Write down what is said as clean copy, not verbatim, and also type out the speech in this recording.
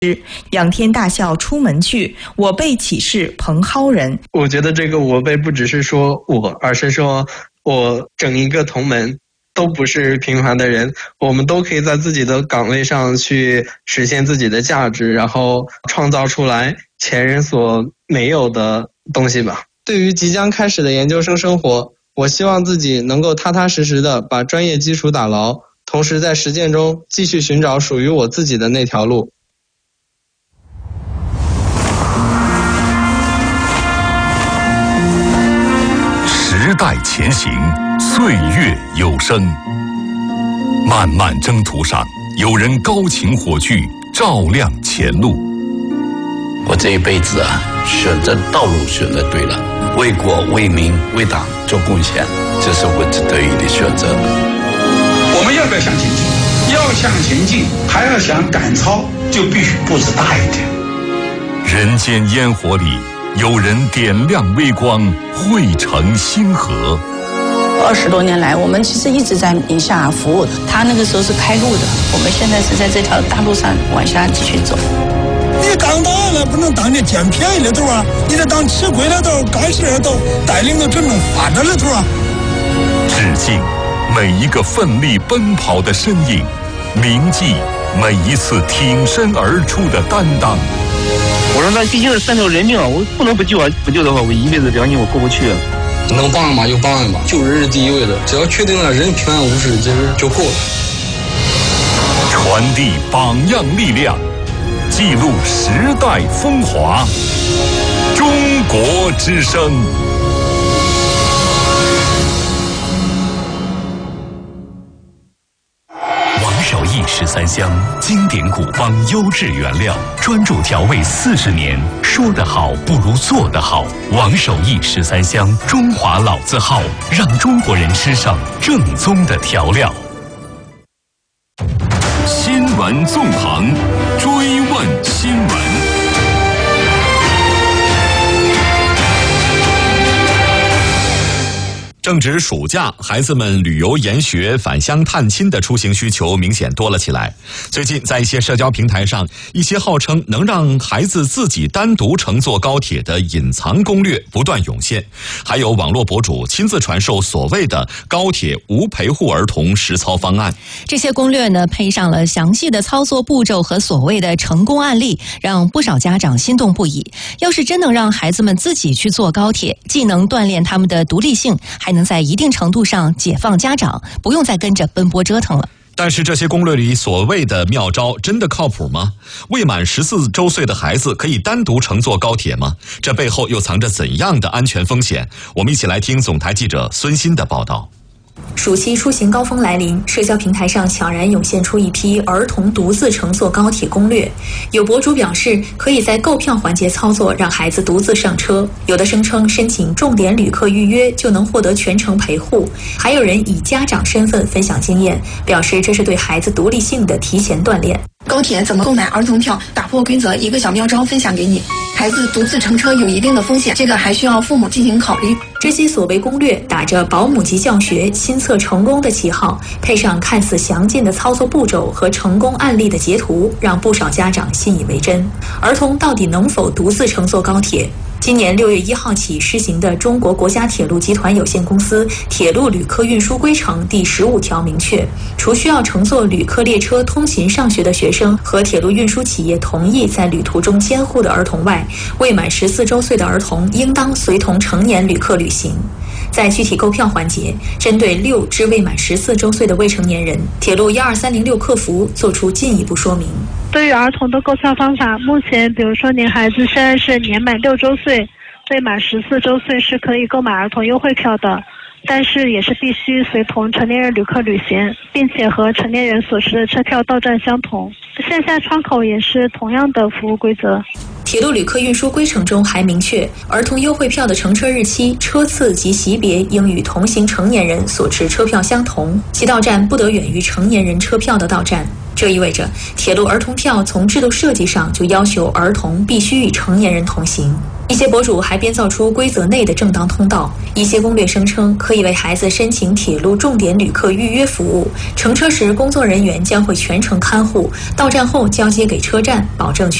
仰天大笑出门去，我辈岂是蓬蒿人。 我觉得这个我辈不只是说我，而是说我整一个同门都不是平凡的人，我们都可以在自己的岗位上去实现自己的价值，然后创造出来前人所没有的东西吧。 对于即将开始的研究生生活，我希望自己能够踏踏实实的把专业基础打牢，同时在实践中继续寻找属于我自己的那条路。 时代前行，岁月有声。漫漫征途上，有人高擎火炬，照亮前路。 我这一辈子选择道路选择对了，为国为民为党做贡献，这是我得以的选择。 我们要不要向前进？要向前进，还要想赶超，就必须步子大一点。 人间烟火里，有人点亮微光，汇成星河。 20多年来，我们其实一直在宁夏服务的。他那个时候是开路的，我们现在是在这条大路上往下继续走。 你当党了，不能当你捡便宜的头啊！你得当吃亏的头、干事的头，带领着真正发展的头啊！ 致敬每一个奋力奔跑的身影，铭记每一次挺身而出的担当。 我说那毕竟是3条人命啊，我不能不救啊！不救的话，我一辈子良心我过不去啊！ 能帮人嘛就帮人吧，救人是第一位的，只要确定了人平安无事，其实就够了。 传递榜样力量，记录时代风华。中国之声。王守义13香，经典古方优质原料，专注调味40年。说得好不如做得好。王守义13香，中华老字号，让中国人吃上正宗的调料。新闻纵横，追问新闻。正值暑假，孩子们旅游研学、返乡探亲的出行需求明显多了起来。最近，在一些社交平台上，一些号称能让孩子自己单独乘坐高铁的隐藏攻略不断涌现，还有网络博主亲自传授所谓的高铁无陪护儿童实操方案。 这些攻略呢，配上了详细的操作步骤和所谓的成功案例，让不少家长心动不已。要是真能让孩子们自己去坐高铁，既能锻炼他们的独立性，还能在一定程度上解放家长，不用再跟着奔波折腾了。 但是这些攻略里所谓的妙招真的靠谱吗？未满14周岁的孩子可以单独乘坐高铁吗？这背后又藏着怎样的安全风险？我们一起来听总台记者孙鑫的报道。 暑期出行高峰来临，社交平台上悄然涌现出一批儿童独自乘坐高铁攻略。有博主表示，可以在购票环节操作，让孩子独自上车；有的声称申请重点旅客预约就能获得全程陪护；还有人以家长身份分享经验，表示这是对孩子独立性的提前锻炼。 高铁怎么购买儿童票？打破规则，一个小妙招分享给你。孩子独自乘车有一定的风险，这个还需要父母进行考虑。 这些所谓攻略打着保姆级教学、亲测成功的旗号，配上看似详尽的操作步骤和成功案例的截图，让不少家长信以为真。儿童到底能否独自乘坐高铁？今年6月1号起施行的中国国家铁路集团有限公司铁路旅客运输规程第15条明确，除需要乘坐旅客列车通勤上学的学生和铁路运输企业同意在旅途中监护的儿童外，未满14周岁的儿童应当随同成年旅客旅行。在具体购票环节，针对6至未满14周岁的未成年人，铁路12306客服做出进一步说明。 对于儿童的购票方法，目前比如说您孩子现在是年满6周岁，未满14周岁是可以购买儿童优惠票的，但是也是必须随同成年人旅客旅行，并且和成年人所持的车票到站相同。线下窗口也是同样的服务规则。 铁路旅客运输规程中还明确，儿童优惠票的乘车日期、车次及级别应与同行成年人所持车票相同，其到站不得远于成年人车票的到站。这意味着，铁路儿童票从制度设计上就要求儿童必须与成年人同行。 一些博主还编造出规则内的正当通道，一些攻略声称可以为孩子申请铁路重点旅客预约服务，乘车时工作人员将会全程看护，到站后交接给车站，保证